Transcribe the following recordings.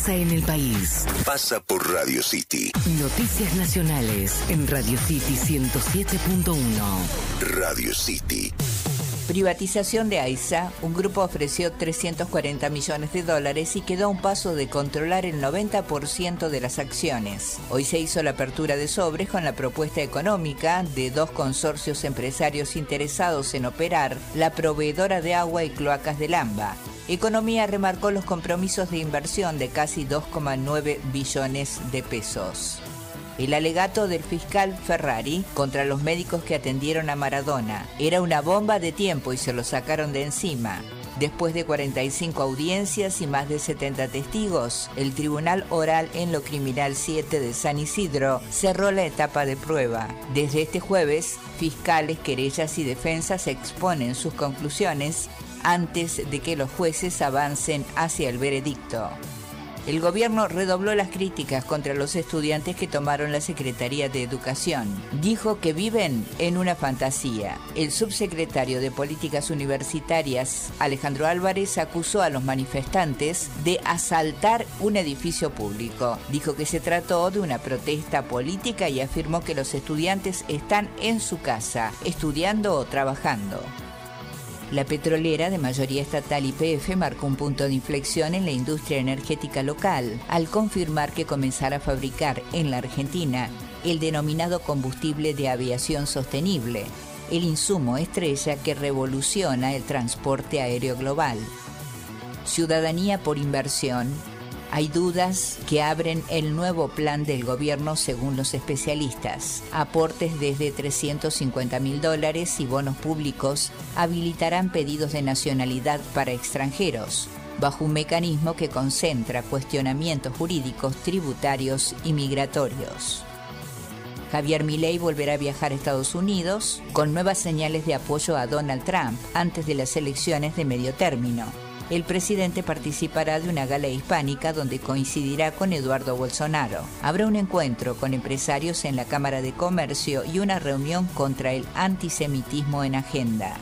pasa en el país. Pasa por Radio City. Noticias nacionales en Radio City 107.1. Radio City. Privatización de AISA. Un grupo ofreció $340 millones y quedó a un paso de controlar el 90% de las acciones. Hoy se hizo la apertura de sobres con la propuesta económica de dos consorcios empresarios interesados en operar la proveedora de agua y cloacas del AMBA. Economía remarcó los compromisos de inversión de casi 2,9 billones de pesos. El alegato del fiscal Ferrari contra los médicos que atendieron a Maradona era una bomba de tiempo y se lo sacaron de encima. Después de 45 audiencias y más de 70 testigos, el Tribunal Oral en lo Criminal 7 de San Isidro cerró la etapa de prueba. Desde este jueves, fiscales, querellas y defensas exponen sus conclusiones antes de que los jueces avancen hacia el veredicto. El gobierno redobló las críticas contra los estudiantes que tomaron la Secretaría de Educación. Dijo que viven en una fantasía. El subsecretario de Políticas Universitarias, Alejandro Álvarez, acusó a los manifestantes de asaltar un edificio público. Dijo que se trató de una protesta política y afirmó que los estudiantes están en su casa, estudiando o trabajando. La petrolera de mayoría estatal YPF marcó un punto de inflexión en la industria energética local al confirmar que comenzará a fabricar en la Argentina el denominado combustible de aviación sostenible, el insumo estrella que revoluciona el transporte aéreo global. Ciudadanía por inversión. Hay dudas que abren el nuevo plan del gobierno según los especialistas. Aportes desde $350.000 y bonos públicos habilitarán pedidos de nacionalidad para extranjeros, bajo un mecanismo que concentra cuestionamientos jurídicos, tributarios y migratorios. Javier Milei volverá a viajar a Estados Unidos con nuevas señales de apoyo a Donald Trump antes de las elecciones de medio término. El presidente participará de una gala hispánica donde coincidirá con Eduardo Bolsonaro. Habrá un encuentro con empresarios en la Cámara de Comercio y una reunión contra el antisemitismo en agenda.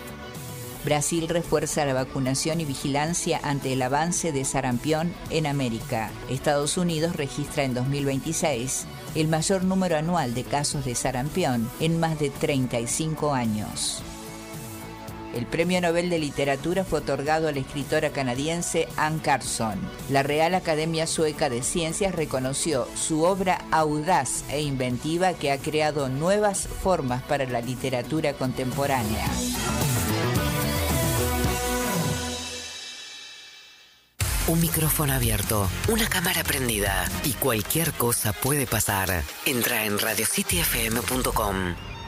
Brasil refuerza la vacunación y vigilancia ante el avance de sarampión en América. Estados Unidos registra en 2026 el mayor número anual de casos de sarampión en más de 35 años. El Premio Nobel de Literatura fue otorgado a la escritora canadiense Anne Carson. La Real Academia Sueca de Ciencias reconoció su obra audaz e inventiva que ha creado nuevas formas para la literatura contemporánea. Un micrófono abierto, una cámara prendida y cualquier cosa puede pasar. Entra en radiocityfm.com.